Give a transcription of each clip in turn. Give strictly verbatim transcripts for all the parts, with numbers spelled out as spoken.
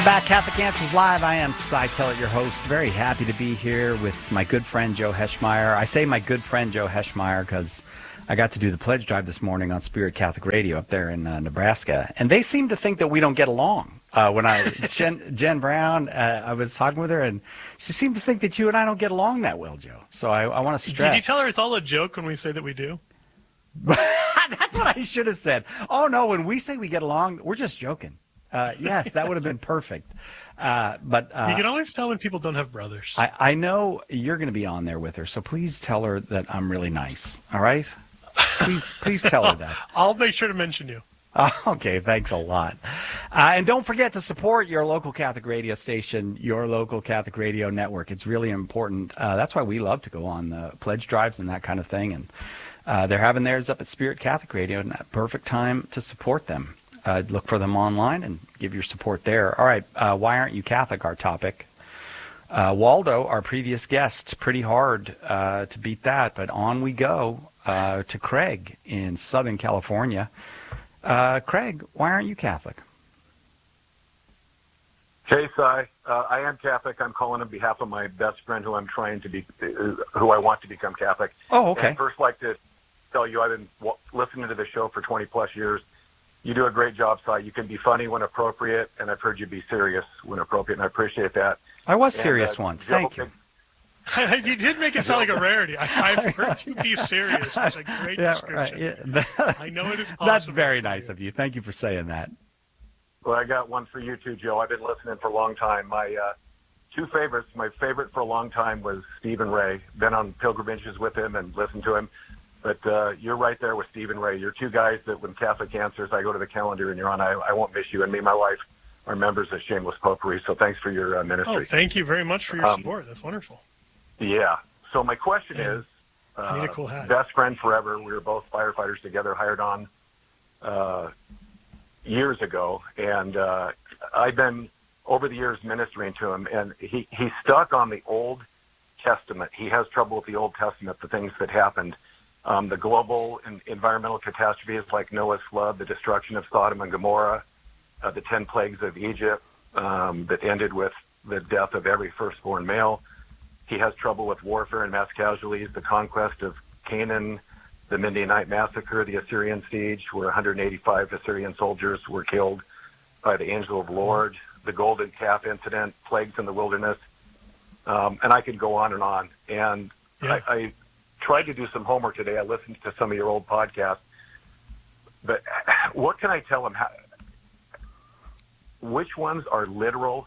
Back, Catholic Answers Live. I am Cy Kellett, your host. Very happy to be here with my good friend Joe Heschmeyer. I say my good friend Joe Heschmeyer because I got to do the pledge drive this morning on Spirit Catholic Radio up there in uh, Nebraska, and they seem to think that we don't get along. Uh, when I Jen, Jen Brown, uh, I was talking with her, and she seemed to think that you and I don't get along that well, Joe. So I, I want to stress. Did you tell her it's all a joke when we say that we do? That's what I should have said. Oh no, when we say we get along, we're just joking. Uh, yes, that would have been perfect. Uh, but uh, you can always tell when people don't have brothers. I, I know you're going to be on there with her, so please tell her that I'm really nice. All right? Please, please tell her that. I'll make sure to mention you. Uh, okay, thanks a lot. Uh, and don't forget to support your local Catholic radio station, your local Catholic radio network. It's really important. Uh, that's why we love to go on the pledge drives and that kind of thing. And uh, they're having theirs up at Spirit Catholic Radio, and a perfect time to support them. Uh, look for them online and give your support there. All right, uh, why aren't you Catholic, our topic. Uh, Waldo, our previous guest, pretty hard uh, to beat that, but on we go uh, to Craig in Southern California. Uh, Craig, why aren't you Catholic? Hey, Cy. Uh, I am Catholic. I'm calling on behalf of my best friend who I'm trying to be, uh, who I want to become Catholic. Oh, okay. And first, like to tell you, I've been w- listening to the show for twenty plus years. You do a great job, Cy. You can be funny when appropriate, and I've heard you be serious when appropriate, and I appreciate that. I was and, serious uh, once. Joe, Thank you. You did make it sound like a rarity. I, I've heard you be serious. It's a great yeah, description. Right. Yeah. I know it is possible. That's very nice of you. Thank you for saying that. Well, I got one for you too, Joe. I've been listening for a long time. My uh, two favorites, my favorite for a long time was Stephen Ray. Been on pilgrimages with him and listened to him. But uh, you're right there with Stephen Ray. You're two guys that when Catholic Answers, I go to the calendar and you're on, I, I won't miss you. And me and my wife are members of Shameless Popery. So thanks for your uh, ministry. Oh, thank you very much for your um, support. That's wonderful. Yeah. So my question and is, I need a uh, cool hat. best friend forever. We were both firefighters together, hired on uh, years ago. And uh, I've been, over the years, ministering to him. And he, he's stuck on the Old Testament. He has trouble with the Old Testament, the things that happened. Um, the global and environmental catastrophes like Noah's flood, the destruction of Sodom and Gomorrah, uh, the ten plagues of Egypt um, that ended with the death of every firstborn male. He has trouble with warfare and mass casualties, the conquest of Canaan, the Midianite massacre, the Assyrian siege, where one hundred eighty-five Assyrian soldiers were killed by the angel of the Lord, the golden calf incident, plagues in the wilderness, um, and I could go on and on. And Yeah. I, I tried to do some homework today. I listened to some of your old podcasts. But what can I tell him? How, which ones are literal,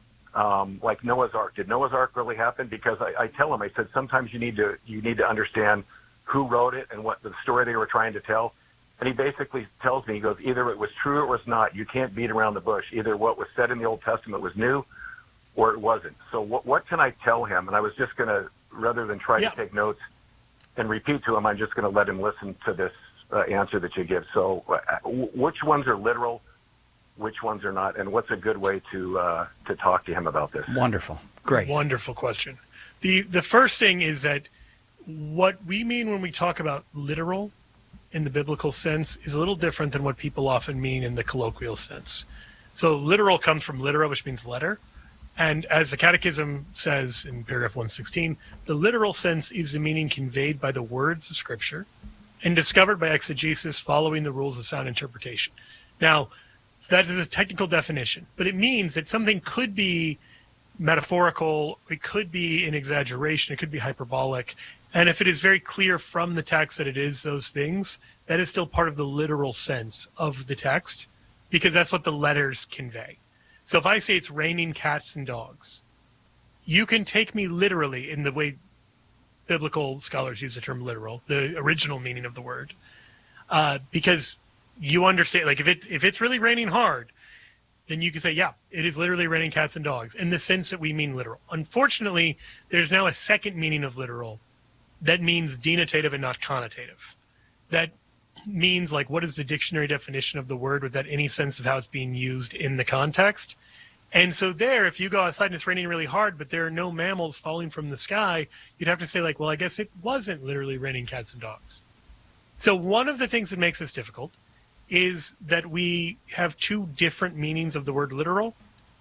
um, like Noah's Ark? Did Noah's Ark really happen? Because I, I tell him, I said, sometimes you need to you need to understand who wrote it and what the story they were trying to tell. And he basically tells me, he goes, either it was true or it was not. You can't beat around the bush. Either what was said in the Old Testament was new or it wasn't. So what, what can I tell him? And I was just going to, rather than try Yeah. to take notes and repeat to him, I'm just going to let him listen to this uh, answer that you give. So uh, w- which ones are literal, which ones are not, and what's a good way to uh, to talk to him about this? Wonderful. Great. Wonderful question. The the first thing is that what we mean when we talk about literal in the biblical sense is a little different than what people often mean in the colloquial sense. So literal comes from litera, which means letter. And as the Catechism says in paragraph one sixteen, the literal sense is the meaning conveyed by the words of Scripture and discovered by exegesis following the rules of sound interpretation. Now, that is a technical definition, but it means that something could be metaphorical, it could be an exaggeration, it could be hyperbolic, and if it is very clear from the text that it is those things, that is still part of the literal sense of the text, because that's what the letters convey. So if I say it's raining cats and dogs, you can take me literally in the way biblical scholars use the term literal, the original meaning of the word, uh, because you understand, like if, it, if it's really raining hard, then you can say, yeah, it is literally raining cats and dogs in the sense that we mean literal. Unfortunately, there's now a second meaning of literal that means denotative and not connotative. That means, like, what is the dictionary definition of the word without any sense of how it's being used in the context? And so there, if you go outside and it's raining really hard, but there are no mammals falling from the sky, you'd have to say, like, well, I guess it wasn't literally raining cats and dogs. So one of the things that makes this difficult is that we have two different meanings of the word literal.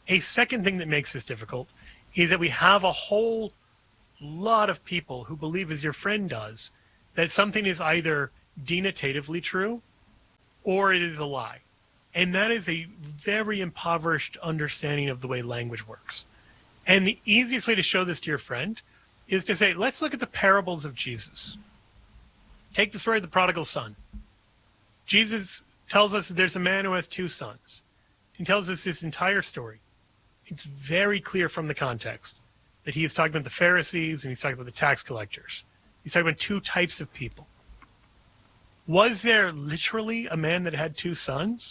A second thing that makes this difficult is that we have a whole lot of people who believe, as your friend does, that something is either denotatively true or it is a lie. And that is a very impoverished understanding of the way language works. And the easiest way to show this to your friend is to say, let's look at the parables of Jesus. Take the story of the prodigal son. Jesus tells us that there's a man who has two sons. He tells us this entire story. It's very clear from the context that he is talking about the Pharisees and he's talking about the tax collectors. He's talking about two types of people. Was there literally a man that had two sons?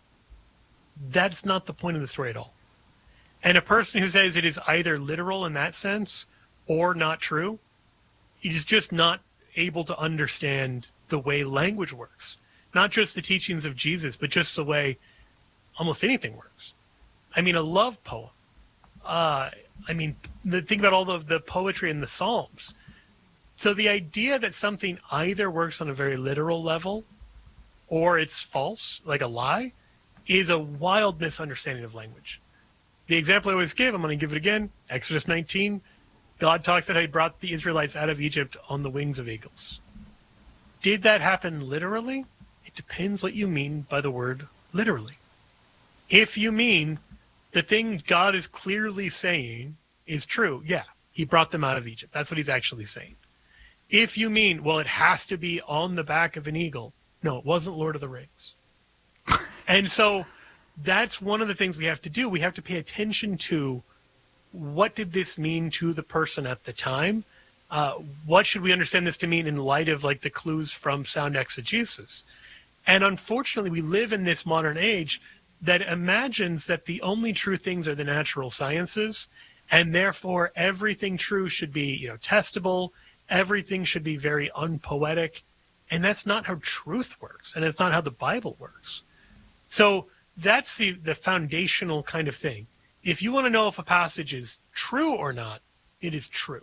That's not the point of the story at all. And a person who says it is either literal in that sense or not true, is just not able to understand the way language works. Not just the teachings of Jesus, but just the way almost anything works. I mean, a love poem. Uh, I mean, the, think about all of the poetry in the Psalms. So the idea that something either works on a very literal level or it's false, like a lie, is a wild misunderstanding of language. The example I always give, I'm going to give it again, Exodus nineteen, God talks about how he brought the Israelites out of Egypt on the wings of eagles. Did that happen literally? It depends what you mean by the word literally. If you mean the thing God is clearly saying is true, yeah, he brought them out of Egypt. That's what he's actually saying. If you mean, well, it has to be on the back of an eagle, no, it wasn't Lord of the Rings. And so that's one of the things we have to do. We have to pay attention to what did this mean to the person at the time? Uh, what should we understand this to mean in light of like the clues from sound exegesis? And unfortunately, we live in this modern age that imagines that the only true things are the natural sciences, and therefore everything true should be, you know, testable. Everything should be very unpoetic. And that's not how truth works. And it's not how the Bible works. So that's the, the foundational kind of thing. If you want to know if a passage is true or not, it is true.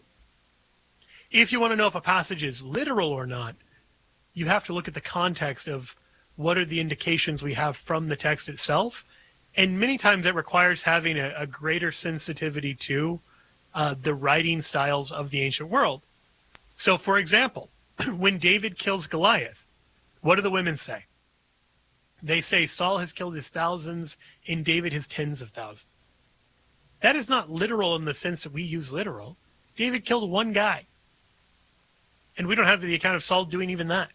If you want to know if a passage is literal or not, you have to look at the context of what are the indications we have from the text itself. And many times that requires having a, a greater sensitivity to uh, the writing styles of the ancient world. So, for example, when David kills Goliath, what do the women say? They say Saul has killed his thousands and David his tens of thousands. That is not literal in the sense that we use literal. David killed one guy. And we don't have the account of Saul doing even that.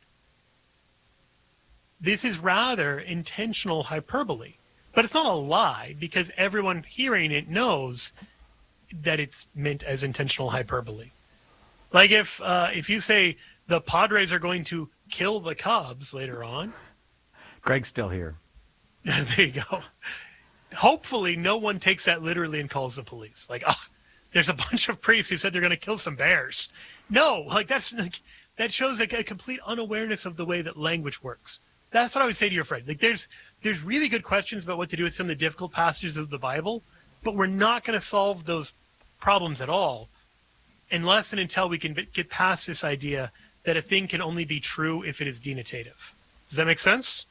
This is rather intentional hyperbole. But it's not a lie because everyone hearing it knows that it's meant as intentional hyperbole. Like if uh, if you say the Padres are going to kill the Cubs later on. Greg's still here. There you go. Hopefully no one takes that literally and calls the police. Like, oh, there's a bunch of priests who said they're going to kill some bears. No, like that's like, that shows like a complete unawareness of the way that language works. That's what I would say to your friend. Like there's there's really good questions about what to do with some of the difficult passages of the Bible, but we're not going to solve those problems at all unless and until we can get past this idea that a thing can only be true if it is denotative. Does that make sense?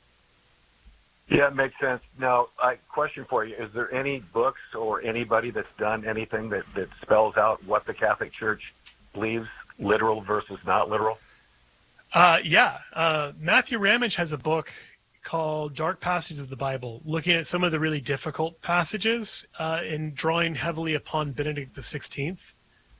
Yeah, it makes sense. Now, I question for you, is there any books or anybody that's done anything that, that spells out what the Catholic Church believes, literal versus not literal? Uh, yeah. Uh, Matthew Ramage has a book called Dark Passages of the Bible, looking at some of the really difficult passages uh, and drawing heavily upon Benedict the sixteenth.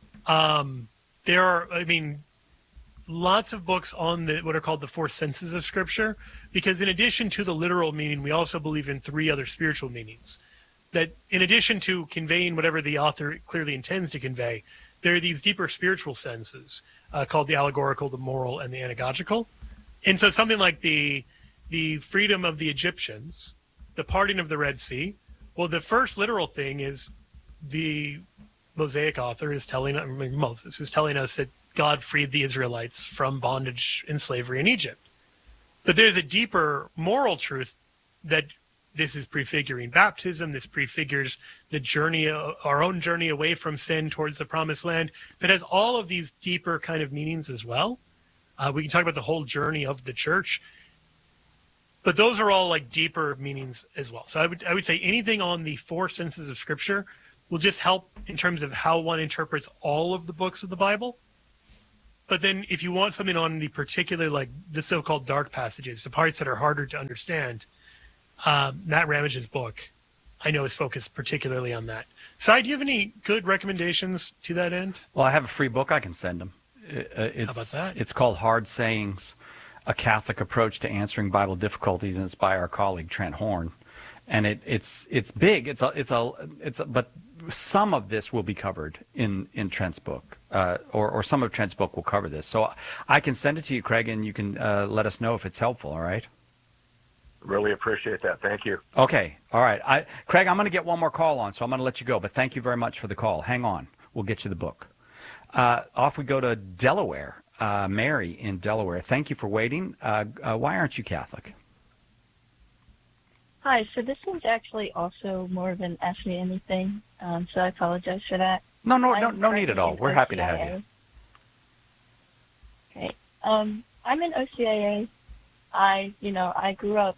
Um, there are, I mean, lots of books on the, what are called the four senses of Scripture, because in addition to the literal meaning, we also believe in three other spiritual meanings. That in addition to conveying whatever the author clearly intends to convey, there are these deeper spiritual senses uh, called the allegorical, the moral, and the anagogical. And so something like the the freedom of the Egyptians, the parting of the Red Sea, well, the first literal thing is the Mosaic author is telling, I mean, Moses is telling us that God freed the Israelites from bondage and slavery in Egypt. But there's a deeper moral truth that this is prefiguring baptism. This prefigures the journey, our own journey away from sin towards the promised land, that has all of these deeper kind of meanings as well. Uh, we can talk about the whole journey of the church. But those are all like deeper meanings as well. So I would I would say anything on the four senses of Scripture will just help in terms of how one interprets all of the books of the Bible. But then if you want something on the particular, like the so-called dark passages, the parts that are harder to understand, uh, Matt Ramage's book, I know, is focused particularly on that. Cy, do you have any good recommendations to that end? Well, I have a free book I can send them. It's, How about that? It's called Hard Sayings, A Catholic Approach to Answering Bible Difficulties, and it's by our colleague Trent Horn. And it, it's it's big. It's a it's a it's a, but some of this will be covered in in Trent's book, uh, or or some of Trent's book will cover this. So I can send it to you, Craig, and you can uh, let us know if it's helpful. All right. Really appreciate that. Thank you. Okay. All right. I, Craig, I'm going to get one more call on, so I'm going to let you go. But thank you very much for the call. Hang on. We'll get you the book. Uh, off we go to Delaware. Uh, Mary in Delaware. Thank you for waiting. Uh, uh, why aren't you Catholic? Hi, so this one's actually also more of an Ask Me Anything, um, so I apologize for that. No, no, no, I'm no need at all. currently We're in happy to O C I A. have you. Okay. Um, I'm in O C I A. I, you know, I grew up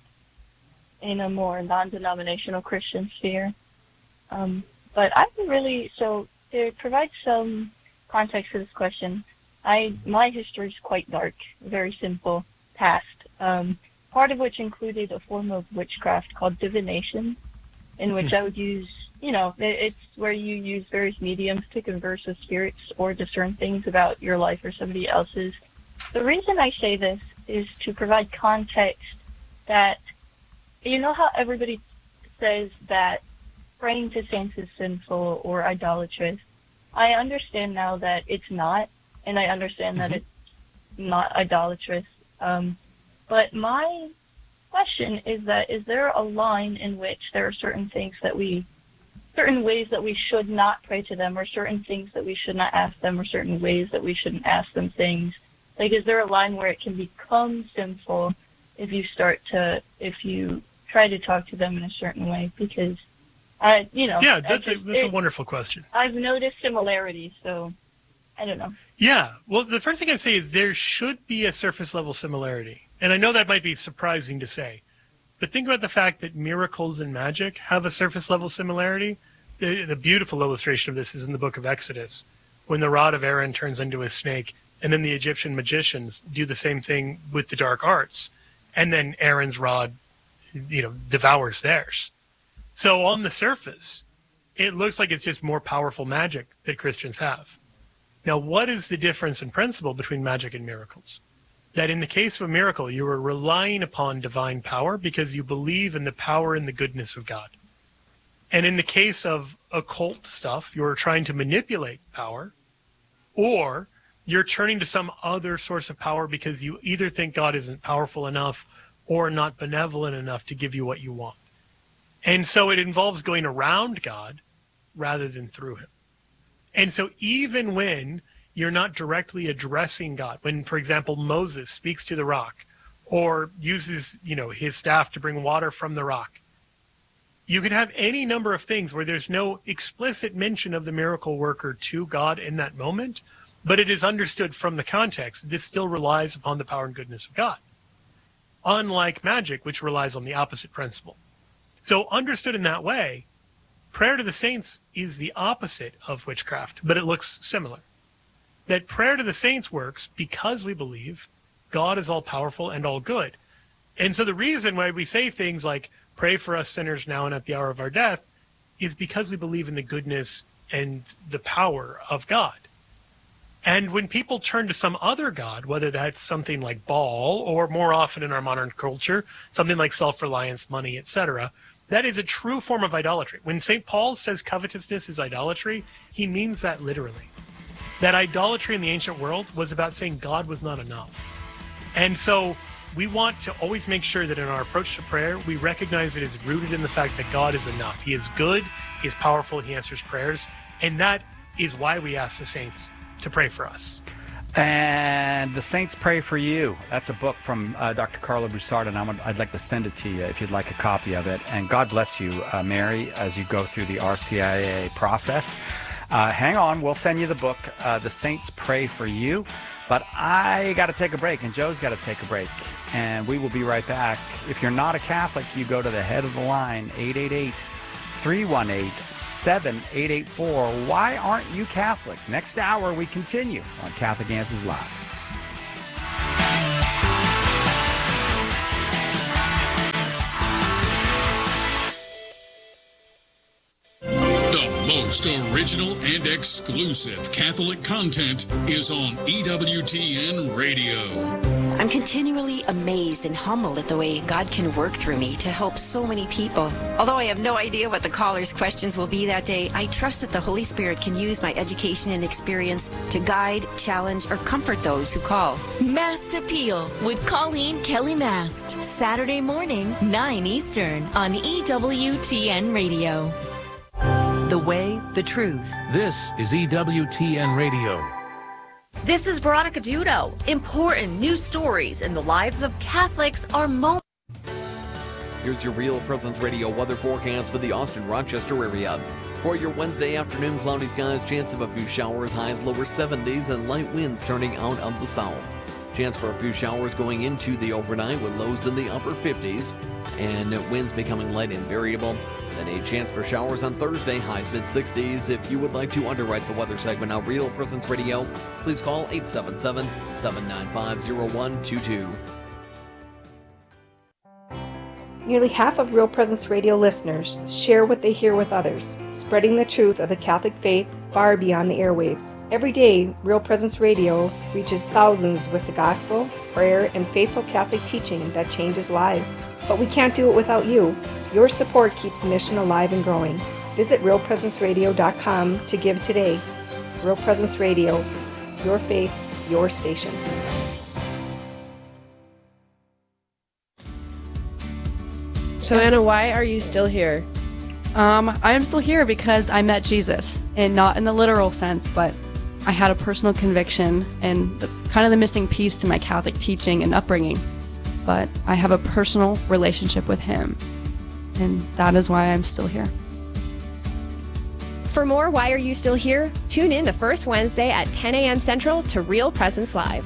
in a more non-denominational Christian sphere. Um, but I really, so to provide some context for this question, I, my history is quite dark, very simple, past. Um, part of which included a form of witchcraft called divination, in which I would use, you know, it's where you use various mediums to converse with spirits or discern things about your life or somebody else's. The reason I say this is to provide context that, you know how everybody says that praying to saints is sinful or idolatrous? I understand now that it's not, and I understand mm-hmm. that it's not idolatrous. Um, But my question is that, is there a line in which there are certain things that we, certain ways that we should not pray to them, or certain things that we should not ask them, or certain ways that we shouldn't ask them things? Like, is there a line where it can become sinful if you start to, if you try to talk to them in a certain way? Because, I, you know. Yeah, that's, just, a, that's it, a wonderful question. I've noticed similarities, so I don't know. Yeah, well, the first thing I'd say is there should be a surface level similarity. And I know that might be surprising to say, but think about the fact that miracles and magic have a surface level similarity. The, the beautiful illustration of this is in the book of Exodus, when the rod of Aaron turns into a snake, and then the Egyptian magicians do the same thing with the dark arts, and then Aaron's rod, you know, devours theirs. So on the surface, it looks like it's just more powerful magic that Christians have. Now, what is the difference in principle between magic and miracles? That in the case of a miracle, you are relying upon divine power because you believe in the power and the goodness of God. And in the case of occult stuff, you're trying to manipulate power, or you're turning to some other source of power because you either think God isn't powerful enough or not benevolent enough to give you what you want. And so it involves going around God rather than through him. And so even when you're not directly addressing God, when, for example, Moses speaks to the rock or uses, you know, his staff to bring water from the rock, you can have any number of things where there's no explicit mention of the miracle worker to God in that moment, but it is understood from the context. This still relies upon the power and goodness of God, unlike magic, which relies on the opposite principle. So understood in that way, prayer to the saints is the opposite of witchcraft, but it looks similar. That prayer to the saints works because we believe God is all-powerful and all-good. And so the reason why we say things like, pray for us sinners now and at the hour of our death, is because we believe in the goodness and the power of God. And when people turn to some other god, whether that's something like Baal, or more often in our modern culture, something like self-reliance, money, et cetera, that is a true form of idolatry. When Saint Paul says covetousness is idolatry, he means that literally. That idolatry in the ancient world was about saying God was not enough. And so we want to always make sure that in our approach to prayer, we recognize it is rooted in the fact that God is enough. He is good, he is powerful, he answers prayers, and that is why we ask the saints to pray for us. And The Saints Pray for You. That's a book from uh, Doctor Carlo Broussard, and I'm, I'd like to send it to you if you'd like a copy of it. And God bless you, uh, Mary, as you go through the R C I A process. Uh, hang on, we'll send you the book, uh, The Saints Pray for You But I got to take a break, and Joe's got to take a break, and we will be right back. If you're not a Catholic, you go to the head of the line, eight eight eight, three one eight, seven eight eight four. Why aren't you Catholic? Next hour, we continue on Catholic Answers Live. Most original and exclusive Catholic content is on E W T N Radio. I'm continually amazed and humbled at the way God can work through me to help so many people. Although I have no idea what the callers' questions will be that day, I trust that the Holy Spirit can use my education and experience to guide, challenge, or comfort those who call. Mast Appeal with Colleen Kelly Mast. Saturday morning, nine Eastern on E W T N Radio. The way, the truth. This is E W T N Radio. This is Veronica Dudo. Important news stories in the lives of Catholics are most. Here's your Real Presence Radio weather forecast for the Austin-Rochester area. For your Wednesday afternoon, cloudy skies, chance of a few showers, highs lower seventies, and light winds turning out of the south. Chance for a few showers going into the overnight with lows in the upper fifties, and winds becoming light and variable. Then a chance for showers on Thursday, highs mid-sixties. If you would like to underwrite the weather segment on Real Presence Radio, please call eight seven seven, seven nine five, zero one two two. Nearly half of Real Presence Radio listeners share what they hear with others, spreading the truth of the Catholic faith far beyond the airwaves. Every day, Real Presence Radio reaches thousands with the gospel, prayer, and faithful Catholic teaching that changes lives. But we can't do it without you. Your support keeps mission alive and growing. Visit real presence radio dot com to give today. Real Presence Radio, your faith, your station. So Anna, why are you still here? Um, I am still here because I met Jesus, and not in the literal sense, but I had a personal conviction and the, kind of the missing piece to my Catholic teaching and upbringing. But I have a personal relationship with him, and that is why I'm still here. For more Why Are You Still Here? Tune in the first Wednesday at ten a.m. Central to Real Presence Live.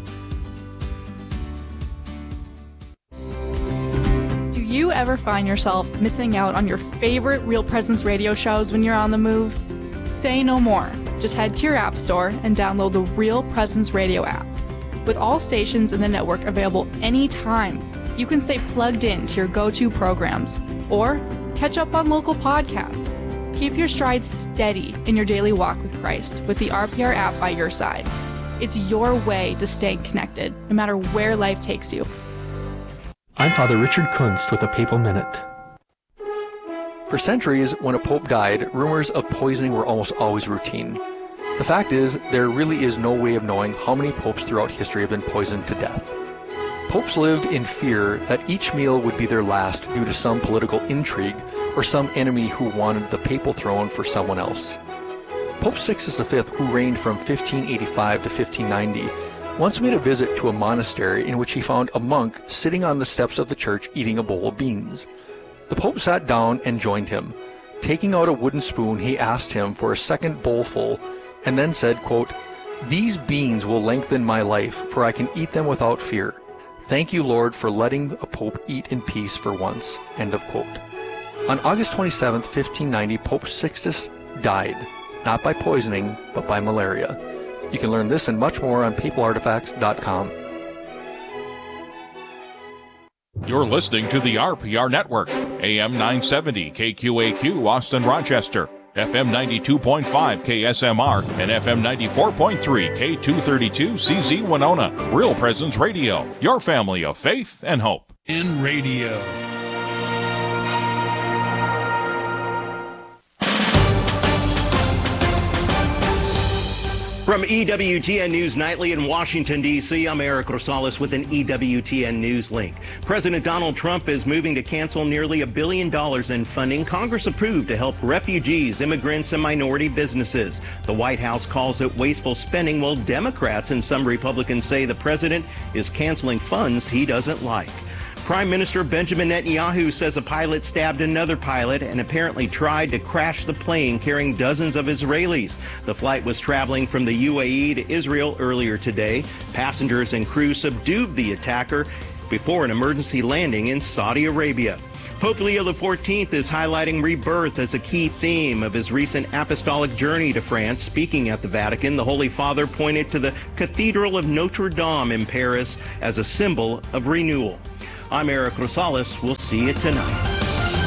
Do you ever find yourself missing out on your favorite Real Presence radio shows when you're on the move? Say no more. Just head to your app store and download the Real Presence Radio app. With all stations in the network available anytime, you can stay plugged in to your go-to programs or catch up on local podcasts. Keep your stride steady in your daily walk with Christ with the R P R app by your side. It's your way to stay connected, no matter where life takes you. I'm Father Richard Kunst with a Papal Minute. For centuries, when a pope died, rumors of poisoning were almost always routine. The fact is, there really is no way of knowing how many popes throughout history have been poisoned to death. Popes lived in fear that each meal would be their last due to some political intrigue or some enemy who wanted the papal throne for someone else. Pope Sixtus the Fifth, who reigned from fifteen eighty-five to fifteen ninety, once made a visit to a monastery in which he found a monk sitting on the steps of the church eating a bowl of beans. The Pope sat down and joined him. Taking out a wooden spoon, he asked him for a second bowlful and then said, quote, "These beans will lengthen my life, for I can eat them without fear. Thank you, Lord, for letting a pope eat in peace for once." End of quote. On August twenty-seventh, fifteen ninety, Pope Sixtus died, not by poisoning, but by malaria. You can learn this and much more on papal artifacts dot com. You're listening to the R P R Network, A M nine seventy K Q A Q Austin Rochester, F M ninety-two point five K S M R, and F M ninety-four point three K two thirty-two C Z Winona. Real Presence Radio, your family of faith and hope. In radio. From E W T N News Nightly in Washington, D C, I'm Eric Rosales with an E W T N News link. President Donald Trump is moving to cancel nearly a billion dollars in funding Congress approved to help refugees, immigrants, and minority businesses. The White House calls it wasteful spending, while Democrats and some Republicans say the president is canceling funds he doesn't like. Prime Minister Benjamin Netanyahu says a pilot stabbed another pilot and apparently tried to crash the plane carrying dozens of Israelis. The flight was traveling from the U A E to Israel earlier today. Passengers and crew subdued the attacker before an emergency landing in Saudi Arabia. Pope Leo the fourteenth is highlighting rebirth as a key theme of his recent apostolic journey to France. Speaking at the Vatican, the Holy Father pointed to the Cathedral of Notre Dame in Paris as a symbol of renewal. I'm Eric Rosales. We'll see you tonight.